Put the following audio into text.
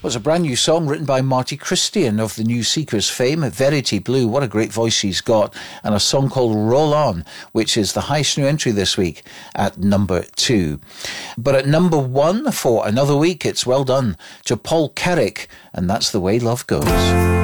Well, it's a brand new song written by Marty Christian of the New Seekers fame, Verity Blue. What a great voice she's got. And a song called Roll On, which is the highest new entry this week at number 2. But at number 1 for another week, it's well done to Paul Carrick, and That's the Way Love Goes.